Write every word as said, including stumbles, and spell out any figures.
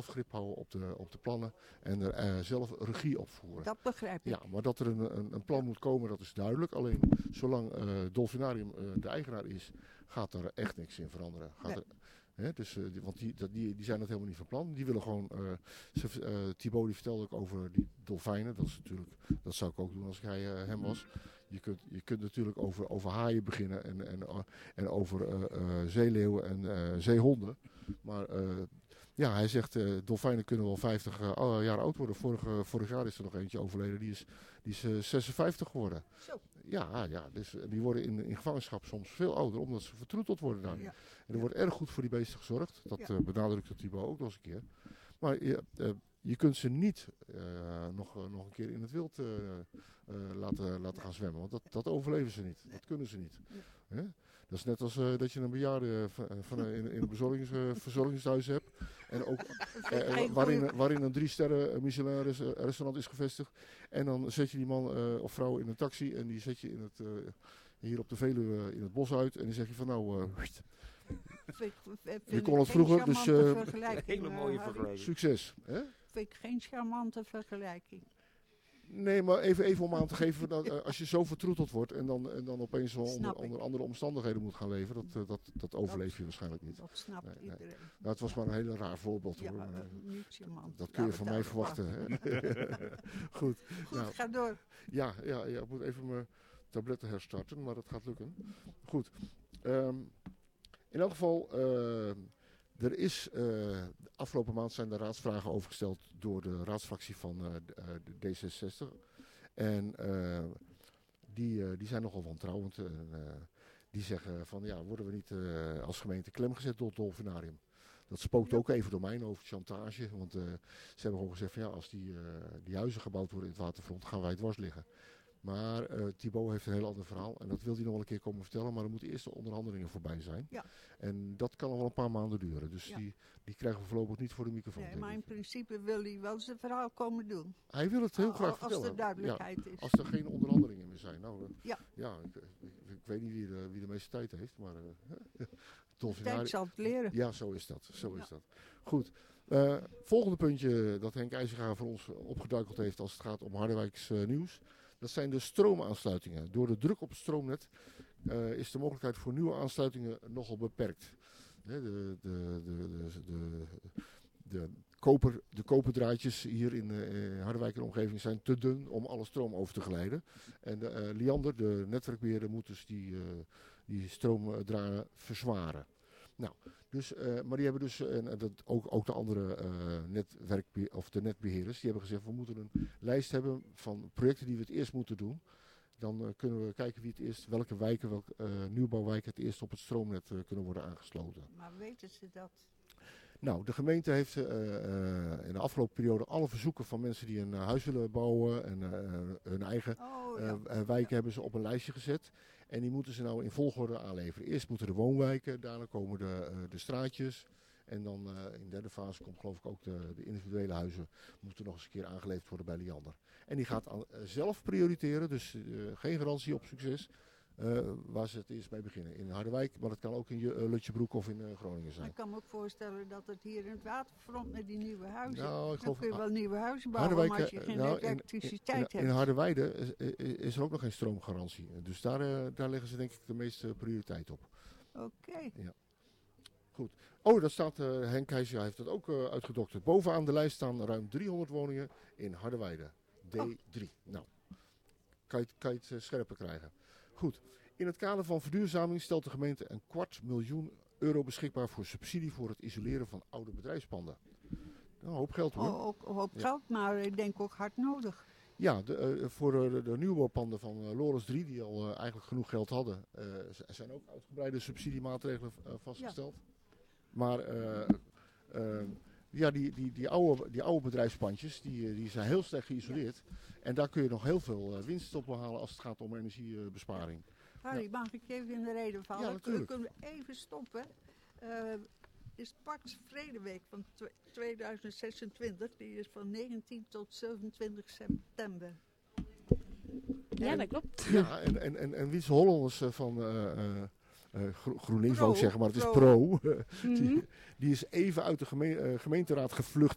zelf grip houden op de, op de plannen en er uh, zelf regie op voeren. Dat begrijp ik. Ja, maar dat er een, een, een plan moet komen, dat is duidelijk. Alleen zolang uh, Dolfinarium uh, de eigenaar is, gaat er echt niks in veranderen. Gaat Nee. er, hè, dus, uh, die, want die, dat, die, die zijn dat helemaal niet van plan. Die willen gewoon, uh, ze, uh, Thibaut die vertelde ook over die dolfijnen. Dat is natuurlijk, dat zou ik ook doen als ik hij, uh, hem was. Je kunt, je kunt natuurlijk over, over haaien beginnen en, en, uh, en over uh, uh, zeeleeuwen en uh, zeehonden. Maar uh, ja, hij zegt, uh, dolfijnen kunnen wel vijftig uh, jaar oud worden. Vorig, uh, vorig jaar is er nog eentje overleden, die is, die is uh, zesenvijftig geworden. Zo. Ja, ja, dus die worden in, in gevangenschap soms veel ouder, omdat ze vertroeteld worden daar. Ja. En er wordt erg goed voor die beesten gezorgd. Dat Ja. uh, benadrukte Thibaut ook nog eens een keer. Maar je, uh, je kunt ze niet uh, nog, uh, nog een keer in het wild uh, uh, laten, laten gaan zwemmen. Want dat, dat overleven ze niet. Dat kunnen ze niet. Hè? Dat is net als uh, dat je een bejaarde van, van, uh, in, in een bezorgings, uh, verzorgingshuis hebt. En ook, uh, waarin, waarin een drie sterren Michelin restaurant is gevestigd. En dan zet je die man uh, of vrouw in een taxi. En die zet je in het, uh, hier op de Veluwe in het bos uit. En dan zeg je van nou... Uh, Vind, vind je kon het vroeger, dus uh, hele mooie vergelijking. Succes. Hè? Vind ik geen charmante vergelijking. Nee, maar even, even om aan te geven, dat, uh, als je zo vertroeteld wordt en dan, en dan opeens wel onder, onder andere omstandigheden moet gaan leven, dat, uh, dat, dat overleef je dat, waarschijnlijk niet. Dat snapt nee, iedereen. Nee. Nou, het was maar een heel raar voorbeeld. Ja, hoor. uh, niet charmant. Dat kun je van mij verwachten. Hè? Goed, Goed, nou, ga door. Ja, ja, ja, ik moet even mijn tabletten herstarten, maar dat gaat lukken. Goed. Um, in elk geval... Uh, Er is, uh, de afgelopen maand zijn er raadsvragen overgesteld door de raadsfractie van uh, de D zesenzestig. En uh, die, uh, die zijn nogal wantrouwend. Uh, die zeggen van ja, worden we niet uh, als gemeente klem gezet door het Dolfinarium. Dat spookt ook even door mijn hoofd, chantage. Want uh, ze hebben gewoon gezegd van ja, als die, uh, die huizen gebouwd worden in het waterfront, gaan wij dwars liggen. Maar uh, Thibaut heeft een heel ander verhaal en dat wil hij nog wel een keer komen vertellen. Maar er moeten eerst de onderhandelingen voorbij zijn. Ja. En dat kan nog wel een paar maanden duren. Dus ja. die, die krijgen we voorlopig niet voor de microfoon. Nee, maar in principe wil hij wel zijn verhaal komen doen. Hij wil het heel oh, graag als vertellen. Als er duidelijkheid ja, is. Als er geen onderhandelingen meer zijn. Nou, uh, ja, ja ik, ik, ik weet niet wie de, wie de meeste tijd heeft. Maar uh, de tijd zal het leren. Ja, zo is dat. Zo is ja. dat. Goed. Uh, volgende puntje dat Henk IJzerga voor ons opgeduikeld heeft als het gaat om Harderwijks uh, nieuws. Dat zijn de stroomaansluitingen. Door de druk op het stroomnet uh, is de mogelijkheid voor nieuwe aansluitingen nogal beperkt. De, de, de, de, de, de, koper, de koperdraadjes hier in uh, Harderwijk en omgeving zijn te dun om alle stroom over te geleiden. En de, uh, Liander, de netwerkbeheerder, moet dus die, uh, die stroomdraden verzwaren. Nou, dus, uh, maar die hebben dus, en uh, dat ook, ook de andere uh, netwerkbe- of de netbeheerders, die hebben gezegd we moeten een lijst hebben van projecten die we het eerst moeten doen. Dan uh, kunnen we kijken wie het eerst, welke wijken, welke uh, nieuwbouwwijken het eerst op het stroomnet uh, kunnen worden aangesloten. Maar weten ze dat? Nou, de gemeente heeft uh, uh, in de afgelopen periode alle verzoeken van mensen die een uh, huis willen bouwen en uh, hun eigen oh, ja. uh, wijken ja. hebben ze op een lijstje gezet. En die moeten ze nou in volgorde aanleveren. Eerst moeten de woonwijken, daarna komen de, uh, de straatjes. En dan uh, in de derde fase komt geloof ik ook de, de individuele huizen moeten nog eens een keer aangeleverd worden bij Liander. En die gaat aan, uh, zelf prioriteren, dus uh, geen garantie op succes. Uh, waar ze het eerst mee beginnen. In Harderwijk, maar dat kan ook in uh, Lutjebroek of in uh, Groningen zijn. Ik kan me ook voorstellen dat het hier in het waterfront met die nieuwe huizen... Nou, ik geloof, dan kun je wel nieuwe huizen bouwen, maar als je geen nou, elektriciteit in, in, in, hebt. In Harderweide is, is er ook nog geen stroomgarantie. Dus daar, uh, daar leggen ze denk ik de meeste prioriteit op. Oké. Okay. Ja. Goed. Oh, daar staat uh, Henk Heijsja heeft dat ook uh, uitgedokterd. Bovenaan de lijst staan ruim driehonderd woningen in Harderweide. D drie. Oh. Nou, kan je, kan je het uh, scherper krijgen. Goed. In het kader van verduurzaming stelt de gemeente een kwart miljoen euro beschikbaar voor subsidie voor het isoleren van oude bedrijfspanden. Nou, een hoop geld hoor. Oh, ook een hoop ja. geld, maar ik denk ook hard nodig. Ja, de, uh, voor de, de nieuwbouwpanden van uh, Loris drie, die al uh, eigenlijk genoeg geld hadden, uh, zijn ook uitgebreide subsidiemaatregelen uh, vastgesteld. Ja. Maar uh, uh, ja, die, die, die, oude, die oude bedrijfspandjes, die, die zijn heel slecht geïsoleerd. Ja. En daar kun je nog heel veel uh, winst op behalen als het gaat om energiebesparing. Ja. Harry, ja. Mag ik even in de reden vallen? Ja, natuurlijk. Kunnen we even stoppen? Uh, is Pax Vredeweek van tweeduizend zesentwintig, die is van negentien tot zevenentwintig september. Ja, en, dat klopt. Ja, en, en, en, en Wietse Hollanders van uh, uh, uh, GroenLinks wou ik zeggen, maar het pro. is pro. die, die is even uit de geme- uh, gemeenteraad gevlucht